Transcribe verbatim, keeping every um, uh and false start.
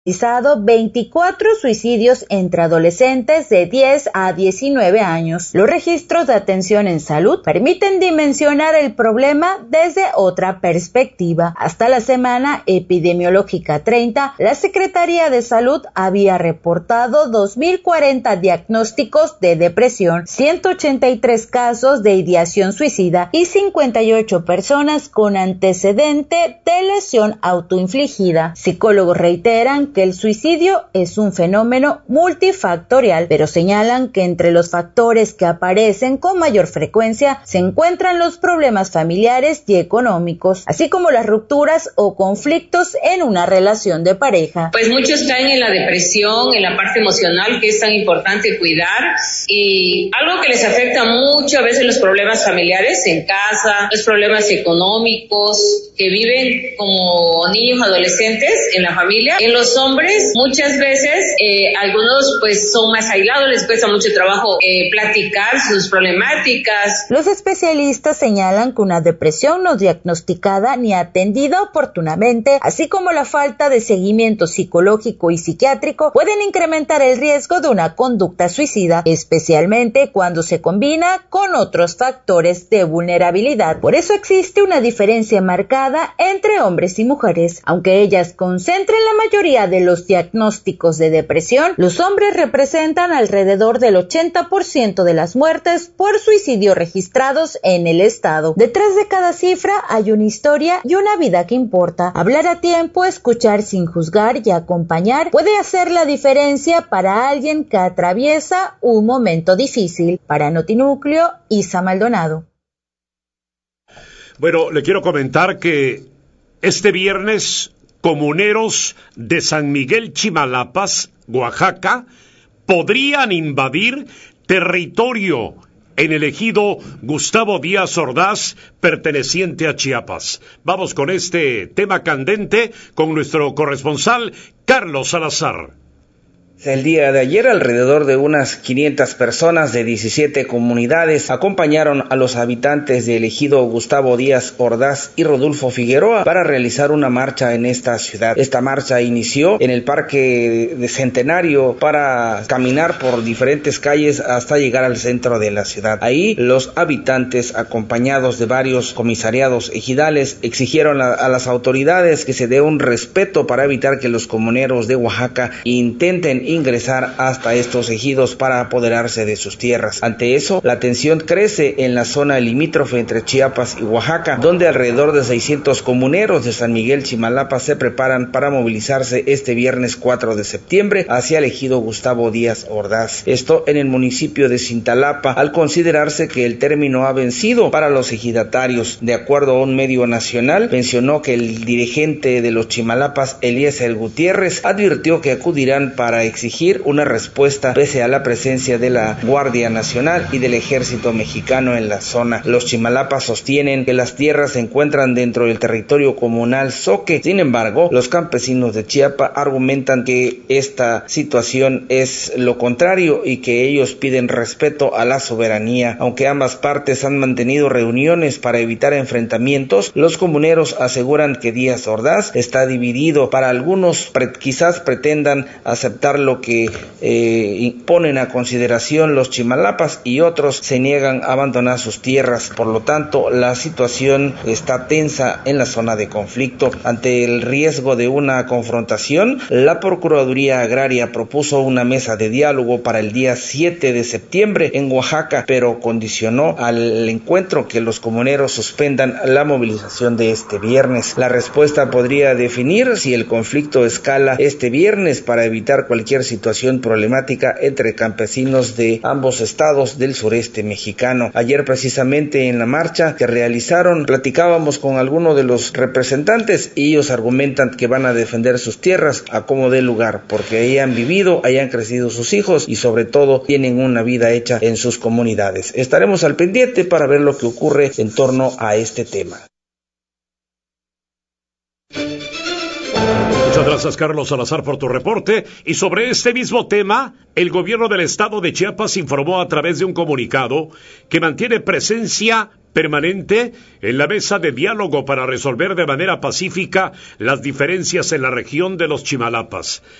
veinticuatro suicidios entre adolescentes de diez a diecinueve años. Los registros de atención en salud permiten dimensionar el problema desde otra perspectiva. Hasta la semana epidemiológica treinta, la Secretaría de Salud había reportado dos mil cuarenta diagnósticos de depresión, ciento ochenta y tres casos de ideación suicida y cincuenta y ocho personas con antecedente de lesión autoinfligida. Psicólogos reiteran que el suicidio es un fenómeno multifactorial, pero señalan que entre los factores que aparecen con mayor frecuencia se encuentran los problemas familiares y económicos, así como las rupturas o conflictos en una relación de pareja. Pues muchos caen en la depresión, en la parte emocional, que es tan importante cuidar, y algo que les afecta mucho a veces los problemas familiares en casa, los problemas económicos que viven como niños adolescentes en la familia. En los hombres muchas veces eh, algunos pues son más aislados, les cuesta mucho trabajo eh, platicar sus problemáticas. Los especialistas señalan que una depresión no diagnosticada ni atendida oportunamente, así como la falta de seguimiento psicológico y psiquiátrico, pueden incrementar el riesgo de una conducta suicida, especialmente cuando se combina con otros factores de vulnerabilidad. Por eso existe una diferencia marcada entre hombres y mujeres. Aunque ellas concentren la mayoría de los diagnósticos de depresión, los hombres representan alrededor del ochenta por ciento de las muertes por suicidio registrados en el estado. Detrás de cada cifra hay una historia y una vida que importa. Hablar a tiempo, escuchar sin juzgar y acompañar puede hacer la diferencia para alguien que atraviesa un momento difícil. Para Notinúcleo, Isa Maldonado. Bueno, le quiero comentar que este viernes comuneros de San Miguel Chimalapas, Oaxaca, podrían invadir territorio en el ejido Gustavo Díaz Ordaz, perteneciente a Chiapas. Vamos con este tema candente con nuestro corresponsal Carlos Salazar. El día de ayer, alrededor de unas quinientas personas de diecisiete comunidades acompañaron a los habitantes del ejido Gustavo Díaz Ordaz y Rodolfo Figueroa para realizar una marcha en esta ciudad. Esta marcha inició en el Parque de Centenario para caminar por diferentes calles hasta llegar al centro de la ciudad. Ahí, los habitantes, acompañados de varios comisariados ejidales, exigieron a, a las autoridades que se dé un respeto para evitar que los comuneros de Oaxaca intenten ingresar hasta estos ejidos para apoderarse de sus tierras. Ante eso, la tensión crece en la zona limítrofe entre Chiapas y Oaxaca, donde alrededor de seiscientos comuneros de San Miguel Chimalapas se preparan para movilizarse este viernes cuatro de septiembre hacia el ejido Gustavo Díaz Ordaz. Esto en el municipio de Cintalapa, al considerarse que el término ha vencido para los ejidatarios. De acuerdo a un medio nacional, mencionó que el dirigente de los Chimalapas, Eliezer Gutiérrez, advirtió que acudirán para exigir una respuesta pese a la presencia de la Guardia Nacional y del Ejército Mexicano en la zona. Los Chimalapas sostienen que las tierras se encuentran dentro del territorio comunal Zoque. Sin embargo, los campesinos de Chiapas argumentan que esta situación es lo contrario y que ellos piden respeto a la soberanía. Aunque ambas partes han mantenido reuniones para evitar enfrentamientos, los comuneros aseguran que Díaz Ordaz está dividido. Para algunos pre- quizás pretendan aceptar lo que eh, ponen a consideración los Chimalapas y otros se niegan a abandonar sus tierras. Por lo tanto, la situación está tensa en la zona de conflicto. Ante el riesgo de una confrontación, la Procuraduría Agraria propuso una mesa de diálogo para el día siete de septiembre en Oaxaca, pero condicionó al encuentro que los comuneros suspendan la movilización de este viernes. La respuesta podría definir si el conflicto escala este viernes para evitar cualquier situación problemática entre campesinos de ambos estados del sureste mexicano. Ayer, precisamente en la marcha que realizaron, platicábamos con algunos de los representantes y ellos argumentan que van a defender sus tierras a como dé lugar, porque ahí han vivido, ahí han crecido sus hijos y sobre todo tienen una vida hecha en sus comunidades. Estaremos al pendiente para ver lo que ocurre en torno a este tema. Muchas gracias, Carlos Salazar, por tu reporte. Y sobre este mismo tema, el gobierno del estado de Chiapas informó a través de un comunicado que mantiene presencia permanente en la mesa de diálogo para resolver de manera pacífica las diferencias en la región de los Chimalapas.